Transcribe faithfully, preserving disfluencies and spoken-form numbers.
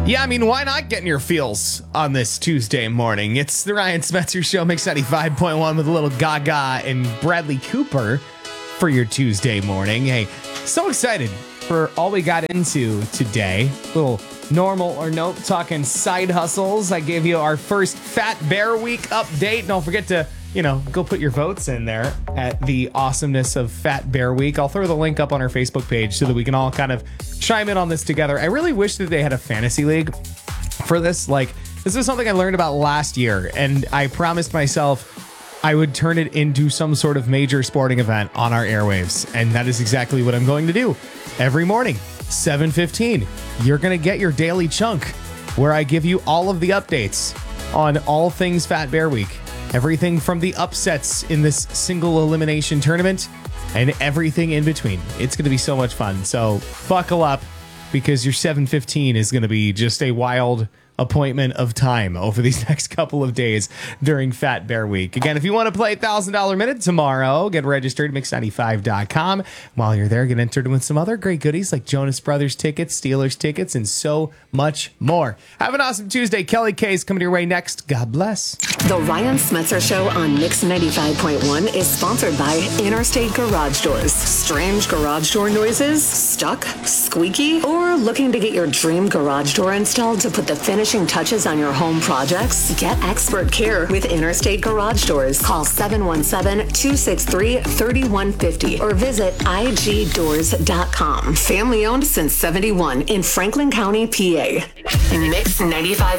Yeah, I mean, why not get in your feels on this Tuesday morning? It's the Ryan Spencer Show, Mix ninety-five point one with a little Gaga and Bradley Cooper for your Tuesday morning. Hey, so excited for all we got into today. Little normal or nope, talking side hustles. I gave you our first Fat Bear Week update. Don't forget to, you know, go put your votes in there at the awesomeness of Fat Bear Week. I'll throw the link up on our Facebook page so that we can all kind of chime in on this together. I really wish that they had a fantasy league for this. Like, this is something I learned about last year, and I promised myself I would turn it into some sort of major sporting event on our airwaves, and that is exactly what I'm going to do. Every morning, seven fifteen, you're going to get your daily chunk where I give you all of the updates on all things Fat Bear Week. Everything from the upsets in this single elimination tournament and everything in between. It's going to be so much fun. So buckle up, because your seven fifteen is going to be just a wild appointment of time over these next couple of days during Fat Bear Week. Again, if you want to play one thousand dollars Minute tomorrow, get registered at mix ninety-five dot com. While you're there, get entered with some other great goodies like Jonas Brothers tickets, Steelers tickets, and so much more. Have an awesome Tuesday. Kelly K is coming your way next. God bless. The Ryan Spencer Show on Mix ninety-five point one is sponsored by Interstate Garage Doors. Strange garage door noises? Stuck? Squeaky? Or looking to get your dream garage door installed to put the finishing touches on your home projects? Get expert care with Interstate Garage Doors. Call seven one seven, two six three, three one five zero or visit I G doors dot com. Family owned since seventy-one in Franklin County, P A. Mix ninety-five